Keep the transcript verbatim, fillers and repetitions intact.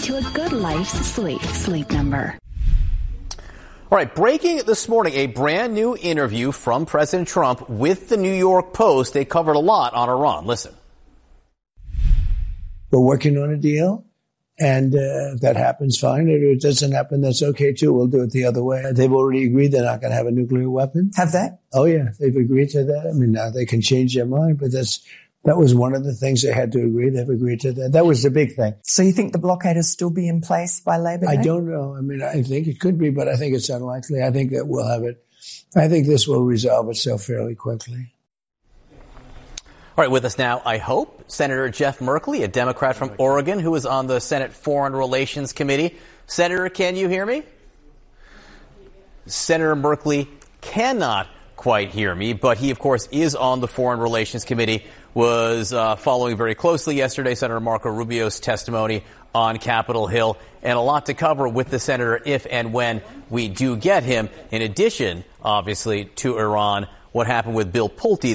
to a good night's sleep. Sleep Number. All right, breaking this morning, a brand new interview from President Trump with the New York Post. They covered a lot on Iran. Listen. We're working on a deal, and uh, if that happens, fine. If it doesn't happen, that's okay, too. We'll do it the other way. They've already agreed they're not going to have a nuclear weapon. Have they? Oh, yeah. They've agreed to that. I mean, now they can change their mind, but that's that was one of the things they had to agree. They've agreed to that. That was the big thing. So you think the blockade will still be in place by Labor Day? I don't know. I mean, I think it could be, but I think it's unlikely. I think that we'll have it. I think this will resolve itself fairly quickly. All right, with us now, I hope, Senator Jeff Merkley, a Democrat from Oregon who is on the Senate Foreign Relations Committee. Senator, can you hear me? Senator Merkley cannot quite hear me, but he, of course, is on the Foreign Relations Committee, was uh, following very closely yesterday Senator Marco Rubio's testimony on Capitol Hill, and a lot to cover with the senator if and when we do get him. In addition, obviously, to Iran, what happened with Bill Pulte.